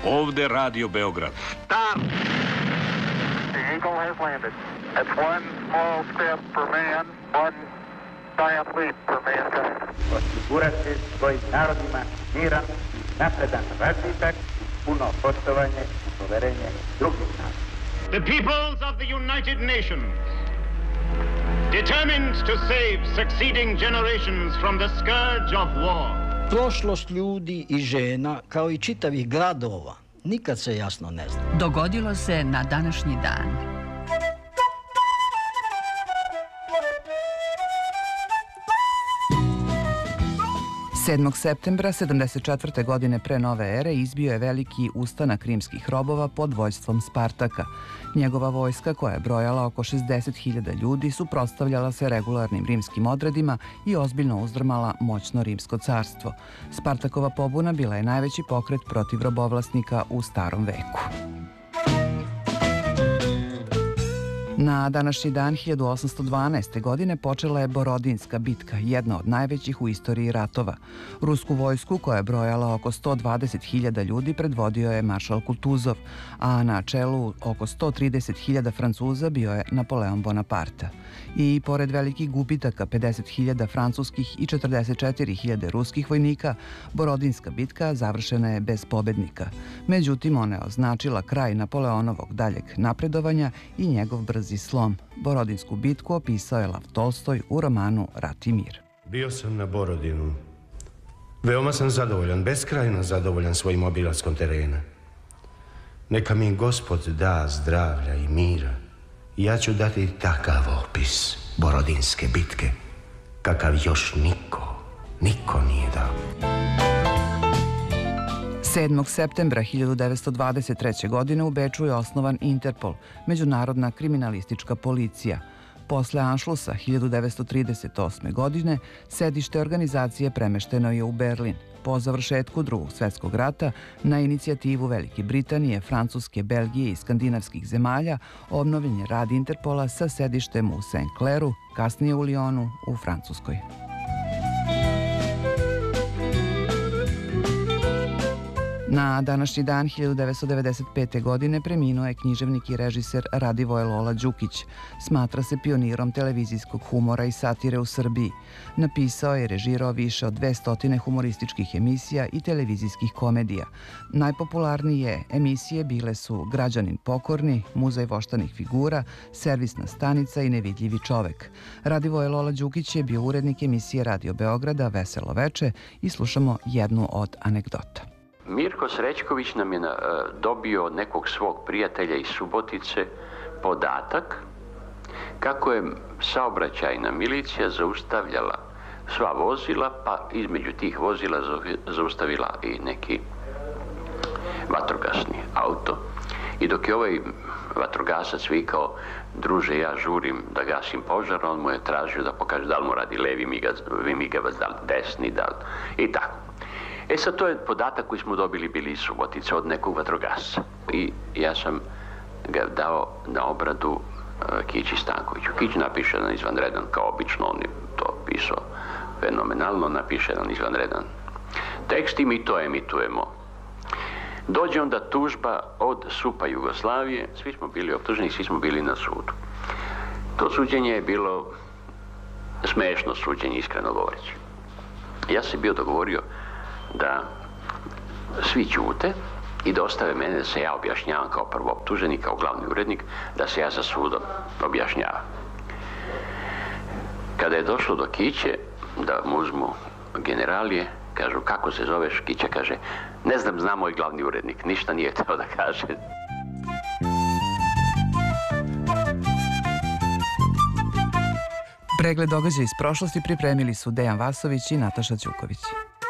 Ovde Radio Beograd. Stop! The Eagle has landed. That's one small step for man, one giant leap for mankind. Osigurati svojim narodima miran, napredan razvitak, puno poštovanje i poverenje drugih naroda. The peoples of the United Nations, determined to save succeeding generations from the scourge of war. Prošlost ljudi i žena, kao i čitavih gradova, nikad se jasno ne zna. Dogodilo se na današnji dan. 7. septembra 74. godine pre nove ere izbio je veliki ustanak rimskih robova pod vođstvom Spartaka. Njegova vojska, koja je brojala oko 60.000 ljudi, suprotstavljala se regularnim rimskim odredima i ozbiljno uzdrmala moćno rimsko carstvo. Spartakova pobuna bila je najveći pokret protiv robovlasnika u starom veku. Na današnji dan 1812. godine počela je Borodinska bitka, jedna od najvećih u istoriji ratova. Rusku vojsku, koja je brojala oko 120.000 ljudi, predvodio je maršal Kutuzov, a na čelu oko 130.000 Francuza bio je Napoleon Bonaparte. I pored velikih gubitaka 50.000 francuskih i 44.000 ruskih vojnika, Borodinska bitka završena je bez pobednika. Međutim, ona je označila kraj Napoleonovog daljeg napredovanja i njegov brzi slom. Borodinsku bitku opisao je Lav Tolstoj u romanu Rat i mir. Bio sam na Borodinu. Veoma sam zadovoljan, beskrajno zadovoljan svojim obilaskom terena. Neka mi Gospod da zdravlja i mira. Ja ću dati takav opis Borodinske bitke, kakav još niko nije dao. 7. septembra 1923. godine u Beču je osnovan Interpol, međunarodna kriminalistička policija. Posle Anšlusa 1938. godine sedište organizacije premešteno je u Berlin. Po završetku Drugog svjetskog rata, na inicijativu Velike Britanije, Francuske, Belgije i skandinavskih zemalja, obnovljen je rad Interpola sa sedištem u Saint Clairu, kasnije u Lyonu, u Francuskoj. Na današnji dan 1995. godine preminuo je književnik i režiser Radivoje Lola Đukić. Smatra se pionirom televizijskog humora i satire u Srbiji. Napisao je i režirao više od 200 humorističkih emisija i televizijskih komedija. Najpopularnije emisije bile su Građanin pokorni, Muzej voštanih figura, Servisna stanica i Nevidljivi čovek. Radivoje Lola Đukić je bio urednik emisije Radio Beograda Veselo veče i slušamo jednu od anegdota. Mirko Srećković nam je dobio od nekog svog prijatelja iz Subotice podatak kako je saobraćajna milicija zaustavljala sva vozila, pa između tih vozila zaustavila i neki vatrogasni auto. I dok je ovaj vatrogasac vikao, druže, ja žurim da gasim požar, on mu je tražio da pokaže da li mu radi levi migavac, da li desni, da li i tako. E sad, to je podatak koji smo dobili bili iz Subotice od nekog vatrogasca. I ja sam ga dao na obradu Kići Stankoviću. Kić napiše jedan izvanredan, kao obično, on je to pisao fenomenalno, napiše jedan izvanredan tekst i mi to emitujemo. Dođe onda tužba od SUP-a Jugoslavije, svi smo bili optuženi, svi smo bili na sudu. To suđenje je bilo smešno suđenje, iskreno govoreći. Ja sam bio dogovorio da svi ćute i da ostave mene da se ja objašnjavam kao prvooptuženi, kao glavni urednik, da se ja za sudom objašnjavam. Kada je došlo do Kiće, da mu uzmu generalije, kažu kako se zoveš, Kića kaže ne znam, zna moj glavni urednik, ništa nije hteo da kaže. Pregled događaja iz prošlosti pripremili su Dejan Vasović i Nataša Ćuković.